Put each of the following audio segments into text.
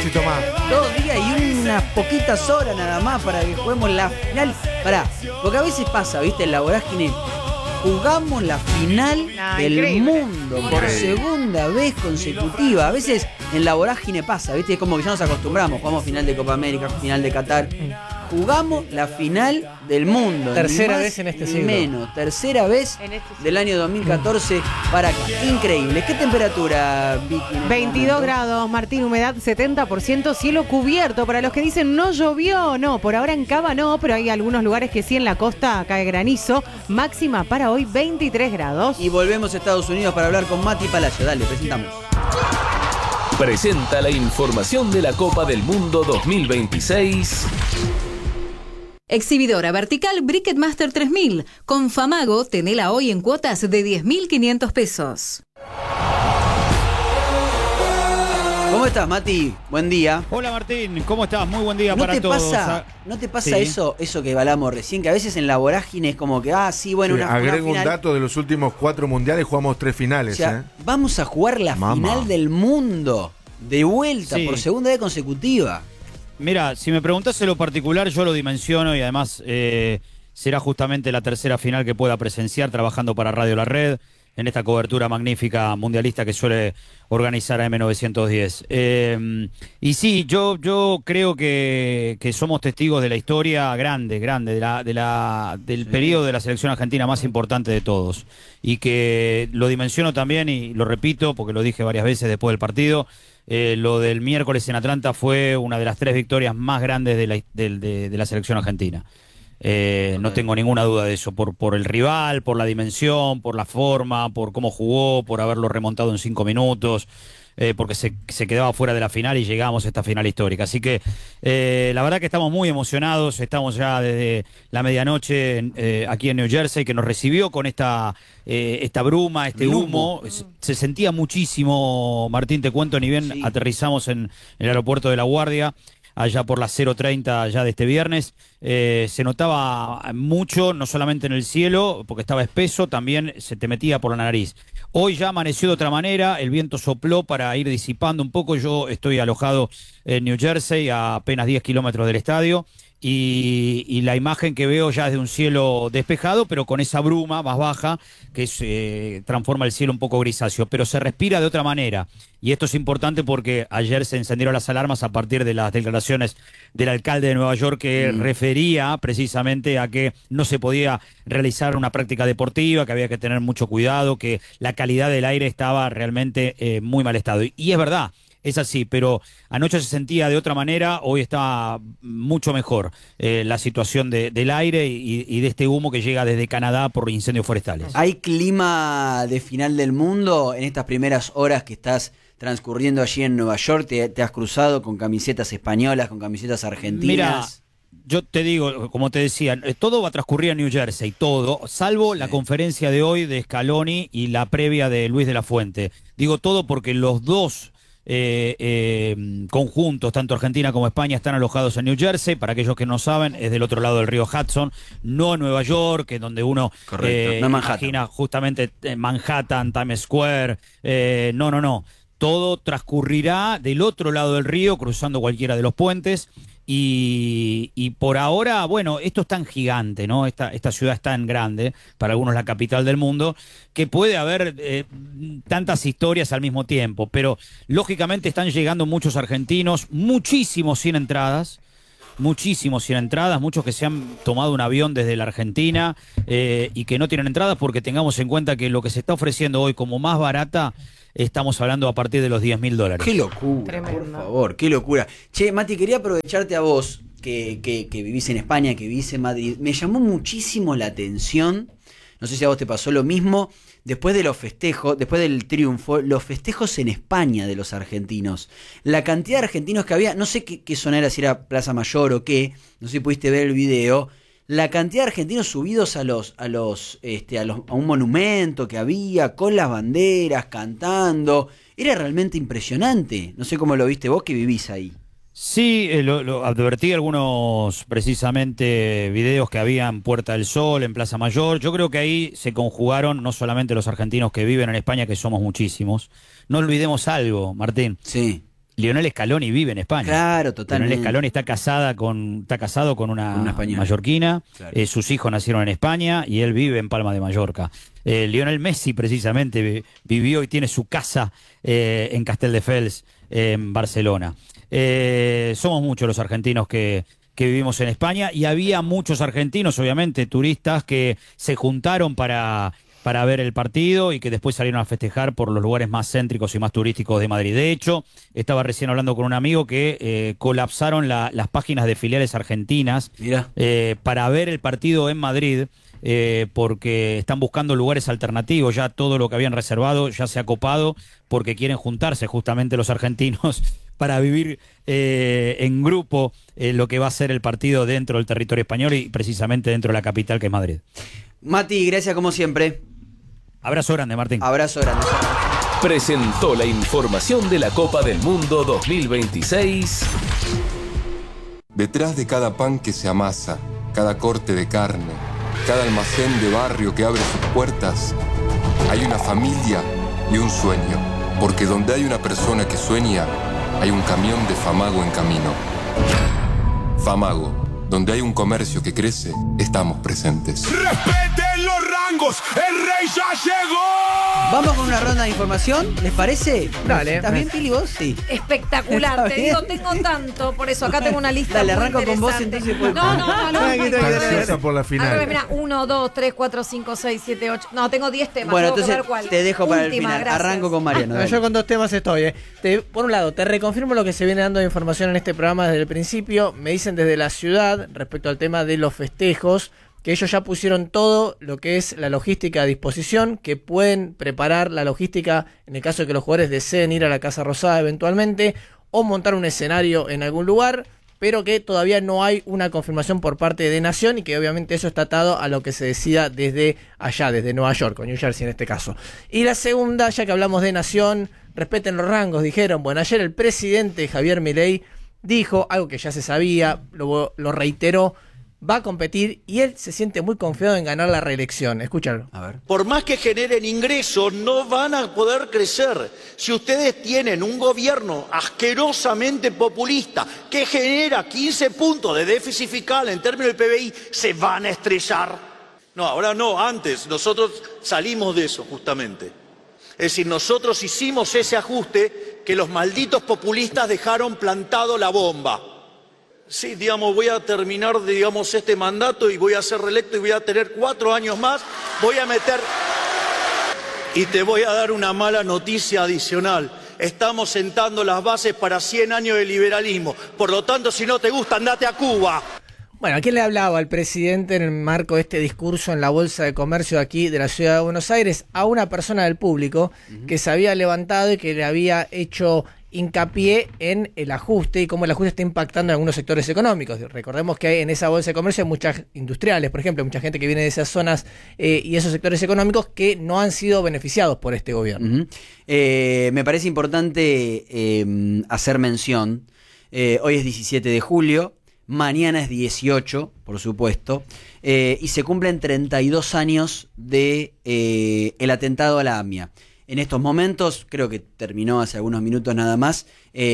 cachito más. 2 días y unas poquitas horas nada más para que juguemos la final. Pará, porque a veces pasa, ¿viste? En la vorágine jugamos la final del increíble. mundo por segunda vez consecutiva. A veces en la vorágine pasa, ¿viste? Es como que ya nos acostumbramos. Jugamos final de Copa América, final de Qatar. Jugamos la final del mundo. Tercera ni más vez en este ni siglo. menos. Tercera vez En este siglo. del año 2014 para acá. Increíble. ¿Qué temperatura, Vicky? en este 22 momento? grados, Martín, humedad 70%, cielo cubierto. Para los que dicen no llovió, no, por ahora en Cava no, pero hay algunos lugares que sí en la costa cae granizo. Máxima para hoy 23 grados. Y volvemos a Estados Unidos para hablar con Mati Palacio. Dale, presentamos. Presenta la información de la Copa del Mundo 2026. Exhibidora vertical Briquet Master 3000. Con Famago, tenela hoy en cuotas de 10.500 pesos. ¿Cómo estás, Mati? Buen día. Hola Martín, ¿cómo estás? Muy buen día ¿No para te todos. pasa Sí. eso que hablamos recién? Que a veces en la vorágine es como que, sí, bueno, una Agrego un final. dato: de los últimos 4 mundiales jugamos 3 O finales. sea, vamos a jugar la final del mundo de vuelta Sí. por segunda vez consecutiva. Mira, si me preguntás en lo particular, yo lo dimensiono y además será justamente la tercera final que pueda presenciar trabajando para Radio La Red en esta cobertura magnífica mundialista que suele organizar a M910. Y sí, yo creo que somos testigos de la historia grande, del periodo de la selección argentina más importante de todos. Y que lo dimensiono también, y lo repito porque lo dije varias veces después del partido, lo del miércoles en Atlanta fue una de las 3 victorias más grandes de la selección argentina. No tengo ninguna duda de eso, por el rival, por la dimensión, por la forma, por cómo jugó, por haberlo remontado en 5 minutos, porque se quedaba fuera de la final y llegamos a esta final histórica. Así que la verdad que estamos muy emocionados, estamos ya desde la medianoche aquí en New Jersey, que nos recibió con esta bruma, este humo. Se sentía muchísimo, Martín, te cuento, ni bien aterrizamos en el aeropuerto de La Guardia, allá por las 0:30 ya de este viernes, se notaba mucho, no solamente en el cielo, porque estaba espeso, también se te metía por la nariz. Hoy ya amaneció de otra manera, el viento sopló para ir disipando un poco. Yo estoy alojado en New Jersey, a apenas 10 kilómetros del estadio, y la imagen que veo ya es de un cielo despejado, pero con esa bruma más baja que transforma el cielo un poco grisáceo, pero se respira de otra manera. Y esto es importante porque ayer se encendieron las alarmas a partir de las declaraciones del alcalde de Nueva York, que refería precisamente a que no se podía realizar una práctica deportiva, que había que tener mucho cuidado, que la calidad del aire estaba realmente muy mal estado. Y es verdad, es así, pero anoche se sentía de otra manera, hoy está mucho mejor la situación del aire y de este humo que llega desde Canadá por incendios forestales. ¿Hay clima de final del mundo en estas primeras horas que estás transcurriendo allí en Nueva York? ¿Te has cruzado con camisetas españolas, con camisetas argentinas? Mira, yo te digo, como te decía, todo va a transcurrir en New Jersey, todo, salvo la conferencia de hoy de Scaloni y la previa de Luis de la Fuente. Digo todo porque los dos conjuntos, tanto Argentina como España, están alojados en New Jersey. Para aquellos que no saben, es del otro lado del río Hudson, no en Nueva York, que es donde uno no imagina justamente Manhattan, Times Square. No. Todo transcurrirá del otro lado del río, cruzando cualquiera de los puentes. Y por ahora, bueno, esto es tan gigante, ¿no? Esta ciudad es tan grande, para algunos la capital del mundo, que puede haber tantas historias al mismo tiempo. Pero lógicamente están llegando muchos argentinos, muchísimos sin entradas, muchos que se han tomado un avión desde la Argentina y que no tienen entradas, porque tengamos en cuenta que lo que se está ofreciendo hoy como más barata, estamos hablando a partir de los $10.000. ¡Qué locura! Tremendo. Por favor, qué locura. Che, Mati, quería aprovecharte a vos, que vivís en España, que vivís en Madrid. Me llamó muchísimo la atención, no sé si a vos te pasó lo mismo, después de los festejos, después del triunfo, los festejos en España de los argentinos. La cantidad de argentinos que había, no sé qué zona era, si era Plaza Mayor o qué, no sé si pudiste ver el video. La cantidad de argentinos subidos a un monumento que había, con las banderas, cantando, era realmente impresionante. No sé cómo lo viste vos, que vivís ahí. Sí, lo advertí algunos precisamente videos que había en Puerta del Sol, en Plaza Mayor. Yo creo que ahí se conjugaron no solamente los argentinos que viven en España, que somos muchísimos. No olvidemos algo, Martín. Sí. Lionel Scaloni vive en España. Claro, totalmente. Lionel Scaloni está casado con una española. mallorquina. Claro. Sus hijos nacieron en España y él vive en Palma de Mallorca. Lionel Messi, precisamente, vivió y tiene su casa en Castelldefels, en Barcelona. Somos muchos los argentinos que vivimos en España, y había muchos argentinos, obviamente, turistas que se juntaron para ver el partido y que después salieron a festejar por los lugares más céntricos y más turísticos de Madrid. De hecho, estaba recién hablando con un amigo que colapsaron las páginas de filiales argentinas para ver el partido en Madrid, porque están buscando lugares alternativos. Ya todo lo que habían reservado ya se ha copado, porque quieren juntarse justamente los argentinos para vivir en grupo lo que va a ser el partido dentro del territorio español y precisamente dentro de la capital, que es Madrid. Mati, gracias como siempre. Abrazo grande, Martín. Abrazo grande. Presentó la información de la Copa del Mundo 2026. Detrás de cada pan que se amasa, cada corte de carne, cada almacén de barrio que abre sus puertas, hay una familia y un sueño. Porque donde hay una persona que sueña, hay un camión de Famago en camino. Famago, donde hay un comercio que crece, estamos presentes. ¡Respeten los rangos! ¡El rey ya llegó! Vamos con una ronda de información, ¿les parece? Dale. ¿Estás bien, Pili, vos? Sí. Espectacular, ¿Está te bien? digo, tengo tanto, por eso acá tengo una lista. Dale, muy arranco con vos, interesante. entonces. No. Ansiosa por la Al revés, final. mira, 1, 2, 3, 4, 5, 6, 7, 8. No, tengo 10 temas. Bueno, tengo que entonces ver cuál. te dejo para el Última, final. gracias. Arranco con Mariano. dale. Yo con 2 temas estoy. Por un lado, te reconfirmo lo que se viene dando de información en este programa desde el principio. Me dicen desde la ciudad, respecto al tema de los festejos, que ellos ya pusieron todo lo que es la logística a disposición, que pueden preparar la logística en el caso de que los jugadores deseen ir a la Casa Rosada eventualmente, o montar un escenario en algún lugar, pero que todavía no hay una confirmación por parte de Nación, y que obviamente eso está atado a lo que se decida desde allá, desde Nueva York, o New Jersey en este caso. Y la segunda, ya que hablamos de Nación, respeten los rangos, dijeron. Bueno, ayer el presidente Javier Milei dijo algo que ya se sabía, lo reiteró: va a competir y él se siente muy confiado en ganar la reelección. Escúchalo. A ver. Por más que generen ingresos, no van a poder crecer. Si ustedes tienen un gobierno asquerosamente populista que genera 15 puntos de déficit fiscal en términos del PBI, se van a estrellar. No, ahora no, antes nosotros salimos de eso justamente. Es decir, nosotros hicimos ese ajuste que los malditos populistas dejaron plantado la bomba. Sí, digamos, voy a terminar, digamos, este mandato y voy a ser reelecto y voy a tener 4 años más. Voy a meter... Y te voy a dar una mala noticia adicional. Estamos sentando las bases para 100 años de liberalismo. Por lo tanto, si no te gusta, andate a Cuba. Bueno, ¿a quién le hablaba el presidente en el marco de este discurso en la Bolsa de Comercio de aquí de la Ciudad de Buenos Aires? A una persona del público que se había levantado y que le había hecho hincapié en el ajuste y cómo el ajuste está impactando en algunos sectores económicos. Recordemos que en esa Bolsa de Comercio hay muchas industriales, por ejemplo, mucha gente que viene de esas zonas y esos sectores económicos que no han sido beneficiados por este gobierno. Me parece importante hacer mención. Hoy es 17 de julio. Mañana es 18, por supuesto, y se cumplen 32 años de el atentado a la AMIA. En estos momentos, creo que terminó hace algunos minutos nada más,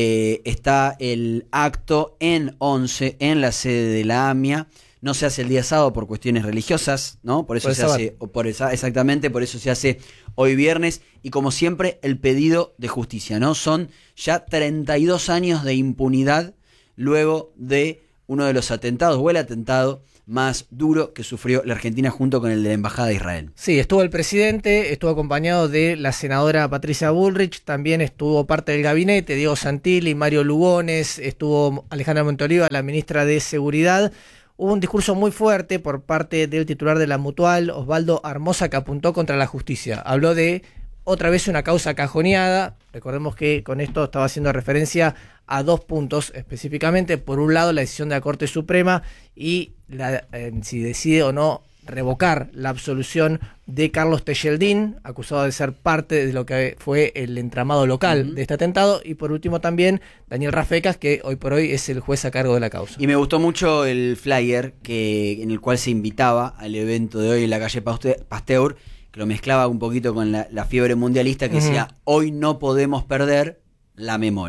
está el acto en 11, en la sede de la AMIA. No se hace el día sábado por cuestiones religiosas, ¿no? Por eso se hace, exactamente, por eso se hace hoy viernes. Y como siempre, el pedido de justicia, ¿no? Son ya 32 años de impunidad luego de uno de los atentados, o el atentado más duro que sufrió la Argentina junto con el de la Embajada de Israel. Sí, estuvo el presidente, estuvo acompañado de la senadora Patricia Bullrich, también estuvo parte del gabinete, Diego Santilli, Mario Lugones, estuvo Alejandra Montoliva, la ministra de Seguridad. Hubo un discurso muy fuerte por parte del titular de la Mutual, Osvaldo Armosa, que apuntó contra la justicia. Habló de otra vez una causa cajoneada. Recordemos que con esto estaba haciendo referencia a 2 puntos específicamente. Por un lado, la decisión de la Corte Suprema y si decide o no revocar la absolución de Carlos Tejeldín, acusado de ser parte de lo que fue el entramado local de este atentado. Y por último también Daniel Rafecas, que hoy por hoy es el juez a cargo de la causa. Y me gustó mucho el flyer en el cual se invitaba al evento de hoy en la calle Pasteur, que lo mezclaba un poquito con la fiebre mundialista, que decía: hoy no podemos perder la memoria.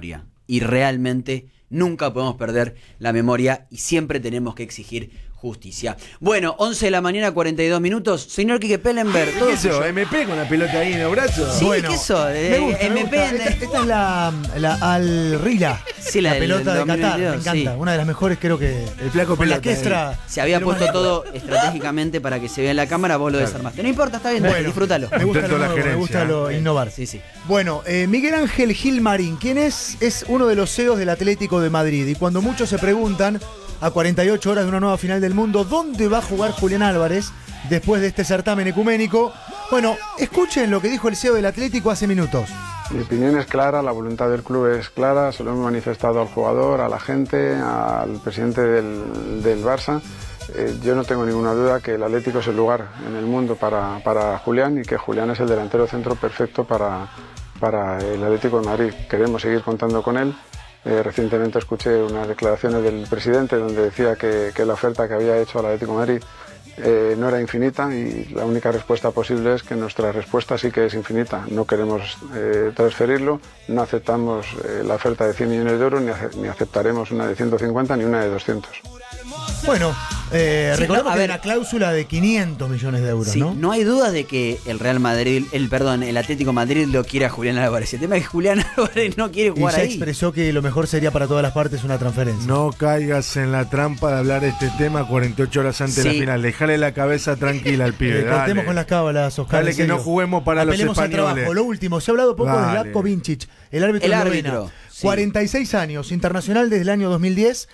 y realmente nunca podemos perder la memoria y siempre tenemos que exigir justicia. Bueno, 11 de la mañana, 42 minutos. Señor Quique Pellenberg, todo ¿Qué suyo. sos? ¿MP con la pelota ahí en los brazos? Sí, Bueno, ¿qué sos? Me gusta, MP. Esta es la Al Rila. Sí, la del pelota de Qatar. 2022, Me encanta. sí. Una de las mejores, creo que. El flaco con la pelota. Kestra. Se había Pero puesto más- todo estratégicamente para que se vea en la cámara, vos lo desarmaste. No importa, está bien, Bueno, disfrútalo. Me gusta Intento lo la nuevo, me gerencia, gusta lo innovar. Sí, sí. Bueno, Miguel Ángel Gil Marín, ¿quién es? Es uno de los CEOs del Atlético de Madrid. Y cuando muchos se preguntan, a 48 horas de una nueva final del mundo, ¿dónde va a jugar Julián Álvarez después de este certamen ecuménico? Bueno, escuchen lo que dijo el CEO del Atlético hace minutos. Mi opinión es clara, la voluntad del club es clara, se lo hemos manifestado al jugador, a la gente, al presidente del Barça. Yo no tengo ninguna duda que el Atlético es el lugar en el mundo para Julián y que Julián es el delantero centro perfecto para el Atlético de Madrid. Queremos seguir contando con él. Recientemente escuché unas declaraciones del presidente donde decía que la oferta que había hecho al Atlético de Madrid no era infinita y la única respuesta posible es que nuestra respuesta sí que es infinita. No queremos transferirlo, no aceptamos la oferta de 100 millones de euros ni aceptaremos una de 150 ni una de 200. Bueno, recordemos a que hay ver, una cláusula de 500 millones de euros, Sí, ¿no? no hay duda de que el Real Madrid, el Atlético de Madrid lo quiere a Julián Álvarez. El tema es que Julián Álvarez no quiere Y jugar ya ahí. expresó que lo mejor sería para todas las partes una transferencia. No caigas en la trampa de hablar de este tema 48 horas antes de la Sí. final. Dejale la cabeza tranquila al pibe. Cortemos dale. con las cábalas, Oscar. Dale en que serio. no juguemos para los Apelemos al españoles. trabajo. Lo último, se ha hablado poco de Dale. Zlatko Vincic, el árbitro El de árbitro, Eslovenia. sí. 46 años, internacional desde el año 2010.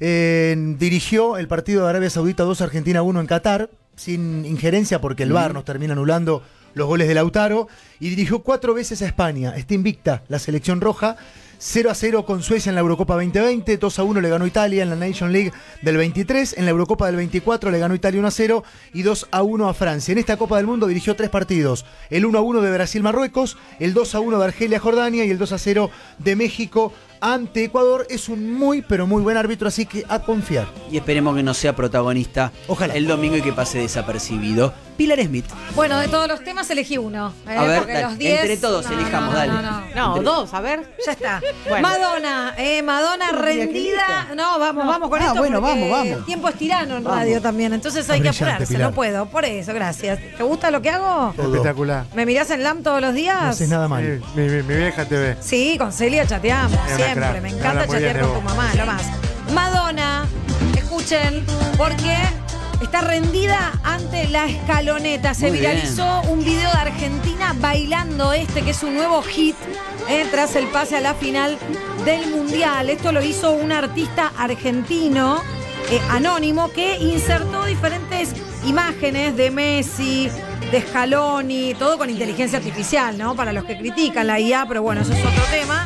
Dirigió el partido de Arabia Saudita 2, Argentina 1 en Qatar, sin injerencia porque el VAR nos termina anulando los goles de Lautaro. Y dirigió 4 veces a España. Está invicta la selección roja. 0-0 con Suecia en la Eurocopa 2020, 2-1 le ganó Italia en la Nation League del 23, en la Eurocopa del 24 le ganó Italia 1-0 y 2-1 a Francia. En esta Copa del Mundo dirigió 3 partidos, el 1-1 de Brasil-Marruecos, el 2-1 de Argelia-Jordania y el 2-0 de México ante Ecuador. Es un muy, pero muy buen árbitro, así que a confiar. Y esperemos que no sea protagonista Ojalá. el domingo y que pase desapercibido. Pilar Smith. Bueno, de todos los temas elegí uno. A ver, porque dale, los 10... entre todos elijamos, dale. No, Entre- dos, a ver. Ya está. Bueno. Madonna rendida. No, vamos con esto. bueno, porque vamos. El tiempo es tirano en radio también, entonces hay que Brillante, apurarse. Pilar. No puedo, por eso, gracias. ¿Te gusta lo que hago? Todo. Espectacular. ¿Me mirás en LAM todos los días? No haces nada mal. Mi vieja te ve. Sí, con Celia chateamos, una siempre. crack. Me Habla encanta muy chatear bien de con tu vos. mamá, lo más. Madonna, escuchen, porque está rendida ante la escaloneta. Se Muy viralizó un video de Argentina bailando que es un nuevo hit, tras el pase a la final del Mundial. Esto lo hizo un artista argentino, anónimo, que insertó diferentes imágenes de Messi, de Scaloni, todo con inteligencia artificial, ¿no? Para los que critican la IA, pero bueno, eso es otro tema.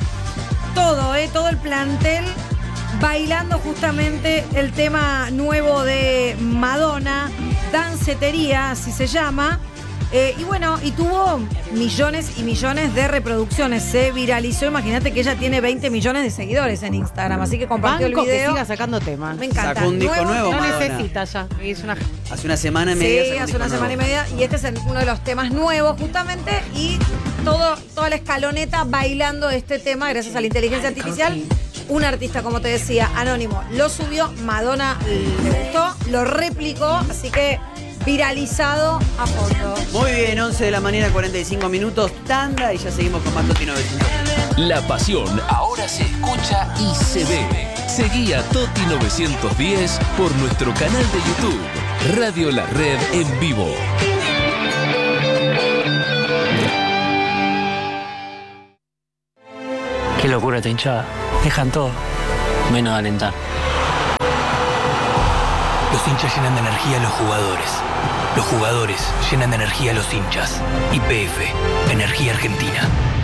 Todo el plantel bailando justamente el tema nuevo de Madonna, Dancetería, así se llama. Y bueno, y tuvo millones y millones de reproducciones. Se viralizó, imagínate que ella tiene 20 millones de seguidores en Instagram, así que compartió Banco el que video. siga sacando temas. Me encanta. Sacó un disco nuevo, No Madonna. necesita ya. Es una... Hace una semana y media. Sí, sacó un hace una disco semana y nuevo. media. Y este es uno de los temas nuevos, justamente. Y toda la escaloneta bailando este tema gracias a la inteligencia artificial. Un artista, como te decía, anónimo, lo subió. Madonna le gustó, lo replicó. Así que viralizado a fondo. Muy bien, 11 de la mañana, 45 minutos. Tanda y ya seguimos con más Toti 900. La pasión ahora se escucha y se ve. Seguí a Toti 910 por nuestro canal de YouTube, Radio La Red en vivo. Qué locura esta hinchada. Dejan todo, menos alentar. Los hinchas llenan de energía a los jugadores. Los jugadores llenan de energía a los hinchas. YPF, Energía Argentina.